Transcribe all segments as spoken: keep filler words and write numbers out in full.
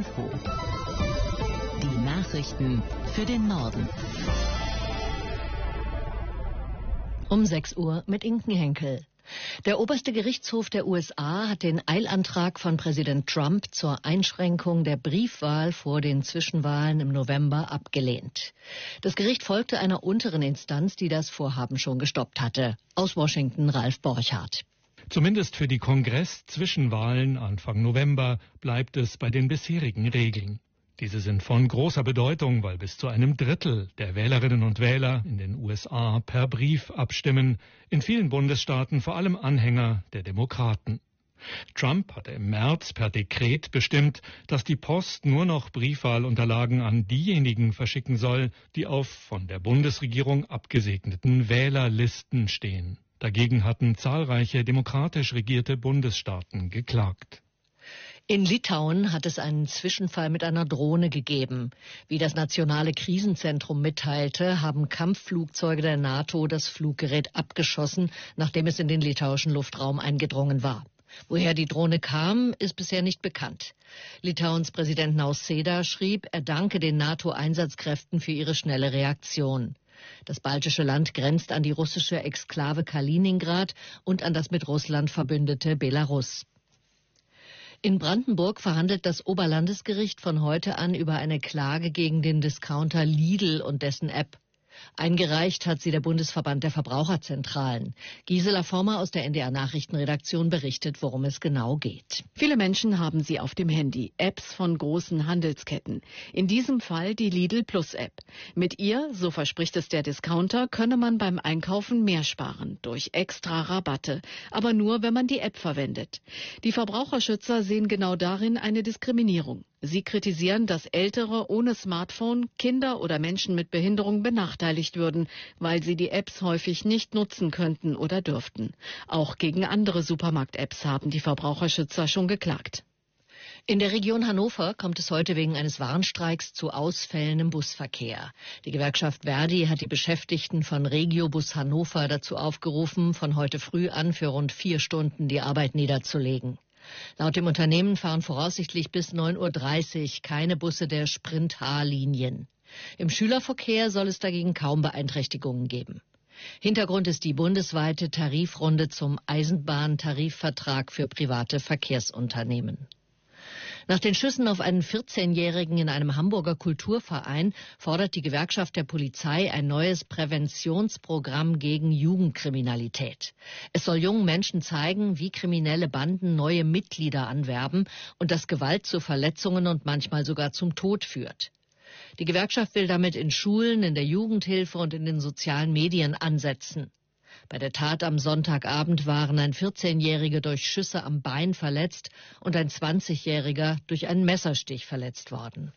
Info. Die Nachrichten für den Norden. Um sechs Uhr mit Inken Henkel. Der oberste Gerichtshof der U S A hat den Eilantrag von Präsident Trump zur Einschränkung der Briefwahl vor den Zwischenwahlen im November abgelehnt. Das Gericht folgte einer unteren Instanz, die das Vorhaben schon gestoppt hatte. Aus Washington Ralf Borchardt. Zumindest für die Kongress-Zwischenwahlen Anfang November bleibt es bei den bisherigen Regeln. Diese sind von großer Bedeutung, weil bis zu einem Drittel der Wählerinnen und Wähler in den U S A per Brief abstimmen, in vielen Bundesstaaten vor allem Anhänger der Demokraten. Trump hatte im März per Dekret bestimmt, dass die Post nur noch Briefwahlunterlagen an diejenigen verschicken soll, die auf von der Bundesregierung abgesegneten Wählerlisten stehen. Dagegen hatten zahlreiche demokratisch regierte Bundesstaaten geklagt. In Litauen hat es einen Zwischenfall mit einer Drohne gegeben. Wie das nationale Krisenzentrum mitteilte, haben Kampfflugzeuge der NATO das Fluggerät abgeschossen, nachdem es in den litauischen Luftraum eingedrungen war. Woher die Drohne kam, ist bisher nicht bekannt. Litauens Präsident Nausėda schrieb, er danke den NATO-Einsatzkräften für ihre schnelle Reaktion. Das baltische Land grenzt an die russische Exklave Kaliningrad und an das mit Russland verbündete Belarus. In Brandenburg verhandelt das Oberlandesgericht von heute an über eine Klage gegen den Discounter Lidl und dessen App. Eingereicht hat sie der Bundesverband der Verbraucherzentralen. Gisela Former aus der N D R-Nachrichtenredaktion berichtet, worum es genau geht. Viele Menschen haben sie auf dem Handy, Apps von großen Handelsketten. In diesem Fall die Lidl Plus App. Mit ihr, so verspricht es der Discounter, könne man beim Einkaufen mehr sparen, durch extra Rabatte. Aber nur, wenn man die App verwendet. Die Verbraucherschützer sehen genau darin eine Diskriminierung. Sie kritisieren, dass Ältere ohne Smartphone, Kinder oder Menschen mit Behinderung benachteiligt würden, weil sie die Apps häufig nicht nutzen könnten oder dürften. Auch gegen andere Supermarkt-Apps haben die Verbraucherschützer schon geklagt. In der Region Hannover kommt es heute wegen eines Warnstreiks zu Ausfällen im Busverkehr. Die Gewerkschaft Verdi hat die Beschäftigten von Regiobus Hannover dazu aufgerufen, von heute früh an für rund vier Stunden die Arbeit niederzulegen. Laut dem Unternehmen fahren voraussichtlich bis neun Uhr dreißig keine Busse der Sprint-H-Linien. Im Schülerverkehr soll es dagegen kaum Beeinträchtigungen geben. Hintergrund ist die bundesweite Tarifrunde zum Eisenbahntarifvertrag für private Verkehrsunternehmen. Nach den Schüssen auf einen vierzehnjährigen in einem Hamburger Kulturverein fordert die Gewerkschaft der Polizei ein neues Präventionsprogramm gegen Jugendkriminalität. Es soll jungen Menschen zeigen, wie kriminelle Banden neue Mitglieder anwerben und dass Gewalt zu Verletzungen und manchmal sogar zum Tod führt. Die Gewerkschaft will damit in Schulen, in der Jugendhilfe und in den sozialen Medien ansetzen. Bei der Tat am Sonntagabend waren ein vierzehnjähriger durch Schüsse am Bein verletzt und ein zwanzigjähriger durch einen Messerstich verletzt worden.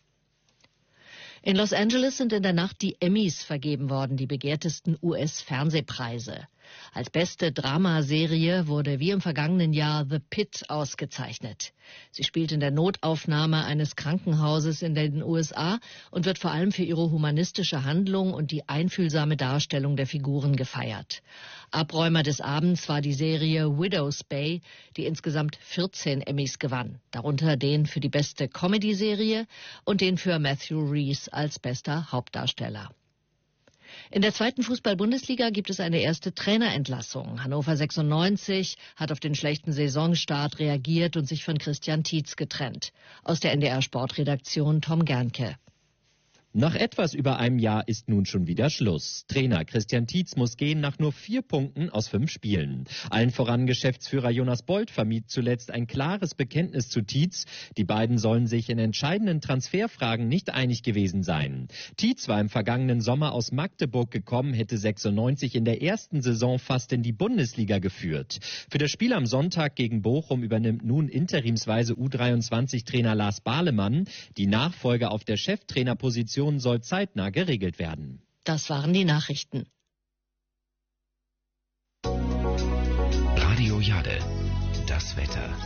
In Los Angeles sind in der Nacht die Emmys vergeben worden, die begehrtesten U S-Fernsehpreise. Als beste Dramaserie wurde wie im vergangenen Jahr The Pitt ausgezeichnet. Sie spielt in der Notaufnahme eines Krankenhauses in den U S A und wird vor allem für ihre humanistische Handlung und die einfühlsame Darstellung der Figuren gefeiert. Abräumer des Abends war die Serie Widow's Bay, die insgesamt vierzehn Emmys gewann, darunter den für die beste Comedy-Serie und den für Matthew Rhys als bester Hauptdarsteller. In der zweiten Fußball-Bundesliga gibt es eine erste Trainerentlassung. Hannover sechsundneunzig hat auf den schlechten Saisonstart reagiert und sich von Christian Tietz getrennt. Aus der N D R-Sportredaktion Tom Gernke. Nach etwas über einem Jahr ist nun schon wieder Schluss. Trainer Christian Tietz muss gehen nach nur vier Punkten aus fünf Spielen. Allen voran Geschäftsführer Jonas Bold vermied zuletzt ein klares Bekenntnis zu Tietz. Die beiden sollen sich in entscheidenden Transferfragen nicht einig gewesen sein. Tietz war im vergangenen Sommer aus Magdeburg gekommen, hätte sechsundneunzig in der ersten Saison fast in die Bundesliga geführt. Für das Spiel am Sonntag gegen Bochum übernimmt nun interimsweise U dreiundzwanzig-Trainer Lars Bahlemann. Die Nachfolge auf der Cheftrainerposition soll zeitnah geregelt werden. Das waren die Nachrichten. Radio Jade, das Wetter.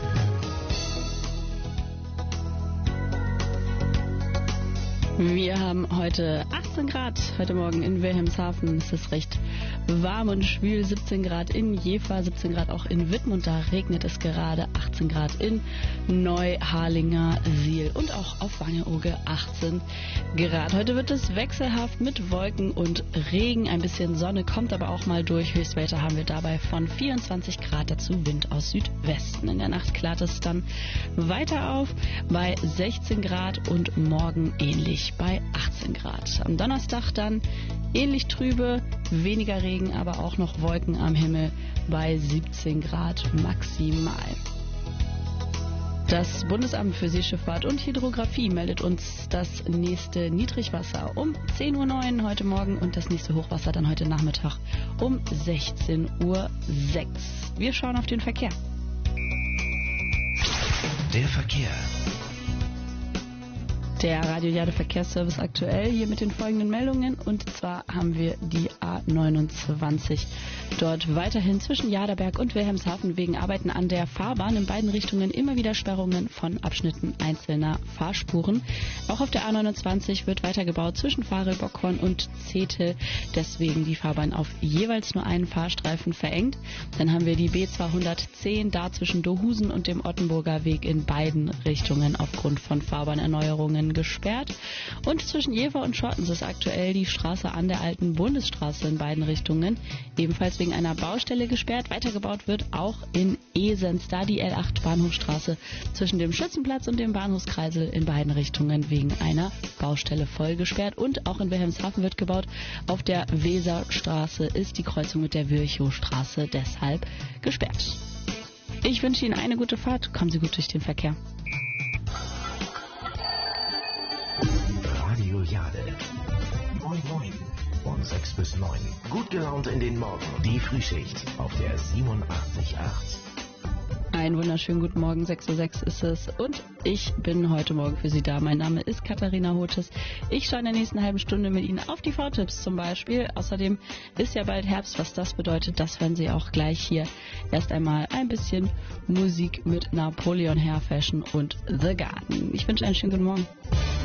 Wir haben heute achtzehn Grad, heute Morgen in Wilhelmshaven. Es ist recht warm und schwül, siebzehn Grad in Jever, siebzehn Grad auch in Wittmund, da regnet es gerade, achtzehn Grad in Neuharlinger Siel und auch auf Wangerooge achtzehn Grad. Heute wird es wechselhaft mit Wolken und Regen, ein bisschen Sonne kommt aber auch mal durch. Höchstwerte haben wir dabei von vierundzwanzig Grad, dazu Wind aus Südwesten. In der Nacht klart es dann weiter auf bei sechzehn Grad und morgen ähnlich bei achtzehn Grad. Am Donnerstag dann ähnlich trübe, weniger Regen, aber auch noch Wolken am Himmel bei siebzehn Grad maximal. Das Bundesamt für Seeschifffahrt und Hydrographie meldet uns das nächste Niedrigwasser um zehn Uhr neun heute Morgen und das nächste Hochwasser dann heute Nachmittag um sechzehn Uhr sechs. Wir schauen auf den Verkehr. Der Verkehr. Der Radio-Jade Verkehrsservice aktuell hier mit den folgenden Meldungen, und zwar haben wir die A neunundzwanzig. Dort weiterhin zwischen Jaderberg und Wilhelmshaven wegen Arbeiten an der Fahrbahn in beiden Richtungen immer wieder Sperrungen von Abschnitten einzelner Fahrspuren. Auch auf der A neunundzwanzig wird weitergebaut zwischen Farel, Bockhorn und Zetel, deswegen die Fahrbahn auf jeweils nur einen Fahrstreifen verengt. Dann haben wir die B zweihundertzehn, da zwischen Dohusen und dem Ottenburger Weg in beiden Richtungen aufgrund von Fahrbahnerneuerungen gesperrt. Und zwischen Jever und Schottens ist aktuell die Straße an der alten Bundesstraße in beiden Richtungen ebenfalls wegen einer Baustelle gesperrt. Weitergebaut wird auch in Esens, da die L acht Bahnhofstraße zwischen dem Schützenplatz und dem Bahnhofskreisel in beiden Richtungen wegen einer Baustelle voll gesperrt. Und auch in Wilhelmshaven wird gebaut. Auf der Weserstraße ist die Kreuzung mit der Virchowstraße deshalb gesperrt. Ich wünsche Ihnen eine gute Fahrt. Kommen Sie gut durch den Verkehr. Radio Jade. Moin Moin. Von sechs bis neun. Gut gelaunt in den Morgen. Die Frühschicht auf der siebenundachtzig Komma acht. Einen wunderschönen guten Morgen, sechs Uhr sechs ist es und ich bin heute Morgen für Sie da. Mein Name ist Katharina Hotes. Ich schaue in der nächsten halben Stunde mit Ihnen auf die V-Tipps zum Beispiel. Außerdem ist ja bald Herbst. Was das bedeutet, das hören Sie auch gleich hier. Erst einmal ein bisschen Musik mit Napoleon Hair Fashion und The Garden. Ich wünsche einen schönen guten Morgen.